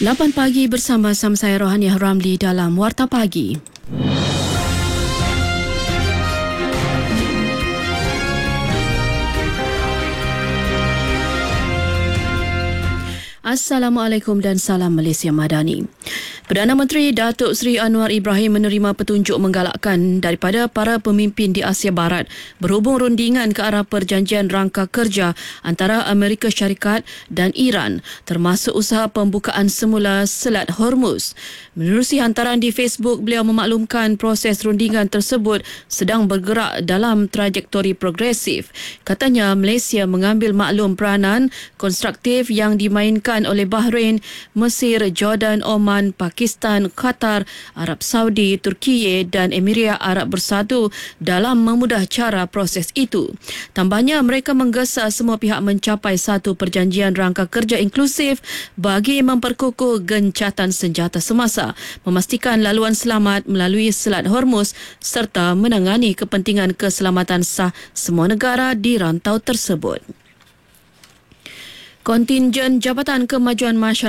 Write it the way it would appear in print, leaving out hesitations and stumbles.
8 pagi bersama saya Rohaniah Ramli dalam Warta Pagi. Assalamualaikum dan salam Malaysia Madani. Perdana Menteri Datuk Seri Anwar Ibrahim menerima petunjuk menggalakkan daripada para pemimpin di Asia Barat berhubung rundingan ke arah perjanjian rangka kerja antara Amerika Syarikat dan Iran, termasuk usaha pembukaan semula Selat Hormuz. Menerusi hantaran di Facebook, beliau memaklumkan proses rundingan tersebut sedang bergerak dalam trajektori progresif. Katanya Malaysia mengambil maklum peranan konstruktif yang dimainkan oleh Bahrain, Mesir, Jordan, Oman, Pakistan, Qatar, Arab Saudi, Turkiye dan Emirat Arab Bersatu dalam memudah cara proses itu. Tambahnya, mereka menggesa semua pihak mencapai satu perjanjian rangka kerja inklusif bagi memperkukuh gencatan senjata semasa, memastikan laluan selamat melalui Selat Hormuz serta menangani kepentingan keselamatan sah semua negara di rantau tersebut. Kontingen Jabatan Kemajuan Masyarakat